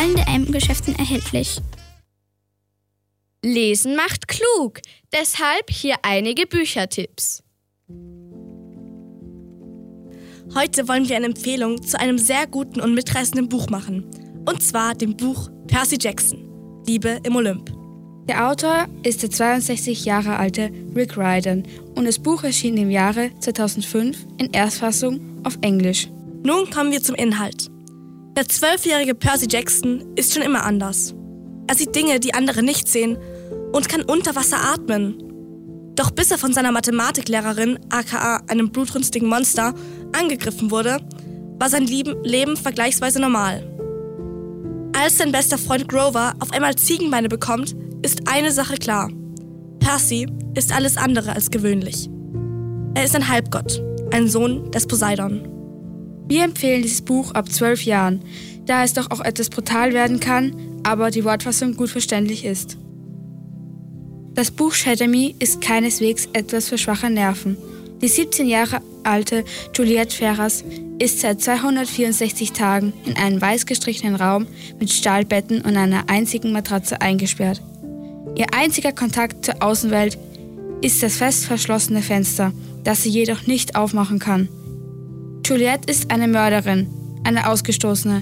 allen DM-Geschäften erhältlich. Lesen macht klug, deshalb hier einige Büchertipps. Heute wollen wir eine Empfehlung zu einem sehr guten und mitreißenden Buch machen. Und zwar dem Buch Percy Jackson, Liebe im Olymp. Der Autor ist der 62 Jahre alte Rick Riordan und das Buch erschien im Jahre 2005 in Erstfassung auf Englisch. Nun kommen wir zum Inhalt. Der 12-jährige Percy Jackson ist schon immer anders. Er sieht Dinge, die andere nicht sehen und kann unter Wasser atmen. Doch bis er von seiner Mathematiklehrerin, aka einem blutrünstigen Monster, angegriffen wurde, war sein Leben vergleichsweise normal. Als sein bester Freund Grover auf einmal Ziegenbeine bekommt, ist eine Sache klar. Percy ist alles andere als gewöhnlich. Er ist ein Halbgott, ein Sohn des Poseidon. Wir empfehlen dieses Buch ab 12 Jahren, da es doch auch etwas brutal werden kann, aber die Wortfassung gut verständlich ist. Das Buch Shatter Me ist keineswegs etwas für schwache Nerven. Die 17 Jahre alte Juliette Ferrars ist seit 264 Tagen in einem weiß gestrichenen Raum mit Stahlbetten und einer einzigen Matratze eingesperrt. Ihr einziger Kontakt zur Außenwelt ist das fest verschlossene Fenster, das sie jedoch nicht aufmachen kann. Juliette ist eine Mörderin, eine Ausgestoßene,